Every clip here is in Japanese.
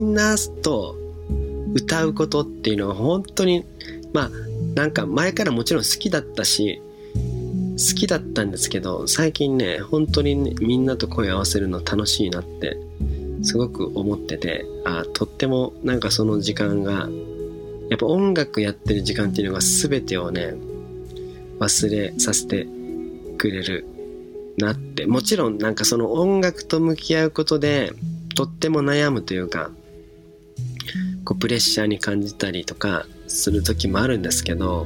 んなと歌うことっていうのは本当になんか前からもちろん好きだったんですけど、最近ね本当にね、みんなと声を合わせるの楽しいなってすごく思ってて、とってもなんかその時間がやっぱ音楽やってる時間っていうのが全てをね忘れさせてくれるなって。もちろんなんかその音楽と向き合うことでとっても悩むというか、こうプレッシャーに感じたりとかする時もあるんですけど、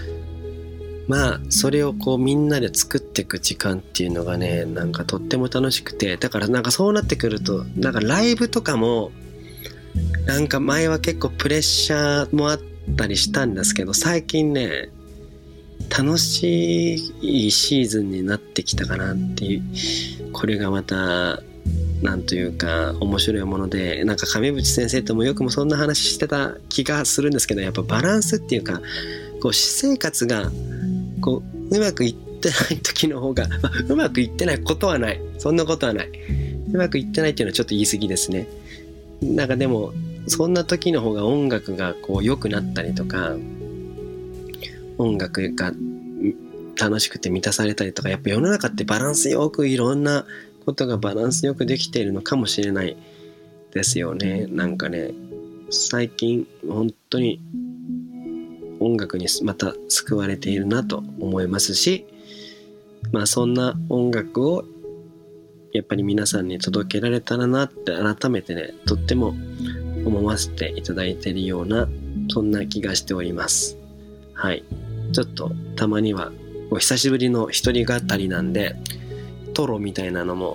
それをこうみんなで作っていく時間っていうのがね、なんかとっても楽しくて、だからなんかそうなってくると、なんかライブとかもなんか前は結構プレッシャーもあったりしたんですけど、最近ね楽しいシーズンになってきたかなっていう、これがまたなんというか面白いもので、なんか上渕先生ともよくもそんな話してた気がするんですけど、やっぱバランスっていうか、こう私生活がこうまくいってない時の方が、うまくいってないことはない、そんなことはない、うまくいってないっていうのはちょっと言い過ぎですね。なんかでもそんな時の方が音楽がこう良くなったりとか、音楽が楽しくて満たされたりとか、やっぱ世の中ってバランスよくいろんなことがバランスよくできているのかもしれないですよね。なんかね最近本当に音楽にまた救われているなと思いますし、そんな音楽をやっぱり皆さんに届けられたらなって改めてねとっても思わせていただいているような、そんな気がしております。はい、ちょっとたまにはお久しぶりの一人語りなんでトロみたいなのも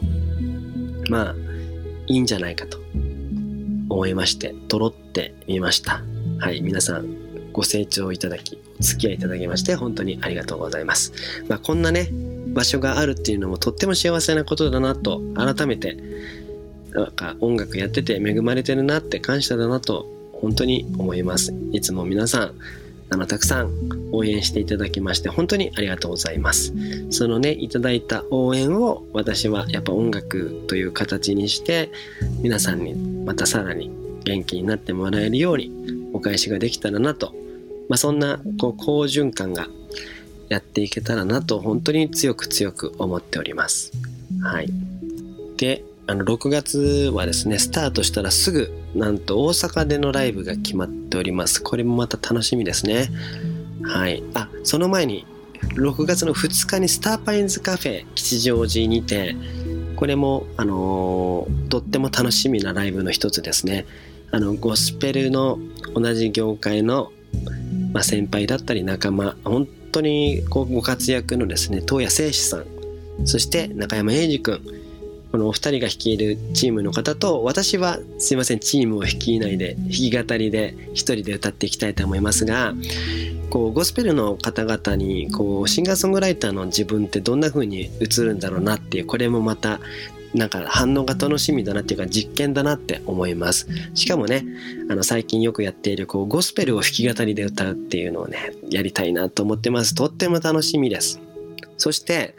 いいんじゃないかと思いましてトロってみました。はい、皆さんご清聴いただきお付き合いいただきまして本当にありがとうございます。こんなね場所があるっていうのもとっても幸せなことだなと改めて、なんか音楽やってて恵まれてるなって感謝だなと本当に思います。いつも皆さんたくさん応援していただきまして本当にありがとうございます。そのねいただいた応援を私はやっぱ音楽という形にして皆さんにまたさらに元気になってもらえるようにお返しができたらなと、そんな好循環がやっていけたらなと本当に強く思っております。はい。で6月はですねスタートしたらすぐなんと大阪でのライブが決まっております。これもまた楽しみですね。はい。その前に6月の2日にスターパインズカフェ吉祥寺にて、これもとっても楽しみなライブの一つですね。ゴスペルの同じ業界の、先輩だったり仲間、本当にご活躍のですね東谷誠志さん、そして中山英二君、このお二人が率いるチームの方と、私はすいませんチームを率いないで弾き語りで一人で歌っていきたいと思いますが、ゴスペルの方々にシンガーソングライターの自分ってどんな風に映るんだろうなっていう、これもまたなんか反応が楽しみだなっていうか実験だなって思います。しかもね最近よくやっているゴスペルを弾き語りで歌うっていうのをねやりたいなと思ってます。とっても楽しみです。そして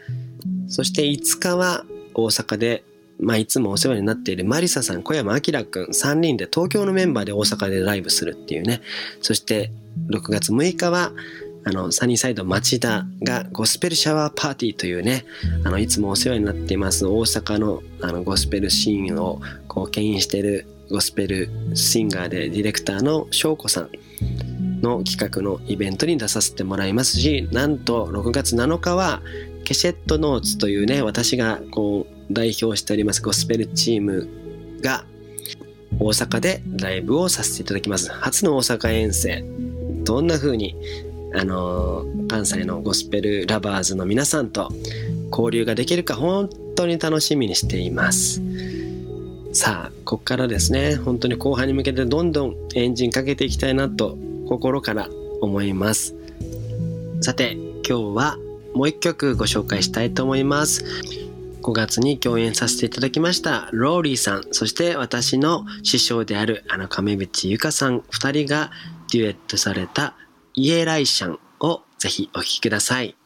5日は大阪で、いつもお世話になっているマリサさん、小山明君3人で東京のメンバーで大阪でライブするっていうね。そして6月6日はサニーサイド町田がゴスペルシャワーパーティーというね、いつもお世話になっています大阪のゴスペルシーンを牽引しているゴスペルシンガーでディレクターの翔子さんの企画のイベントに出させてもらいますし、なんと6月7日はケシェットノーツというね、私が代表しておりますゴスペルチームが大阪でライブをさせていただきます。初の大阪遠征、どんな風に関西のゴスペルラバーズの皆さんと交流ができるか本当に楽しみにしています。さあここからですね、本当に後半に向けてどんどんエンジンかけていきたいなと心から思います。さて今日はもう一曲ご紹介したいと思います。5月に共演させていただきましたローリーさん、そして私の師匠である亀渕由香さん2人がデュエットされたイエライシャンをぜひお聴きください。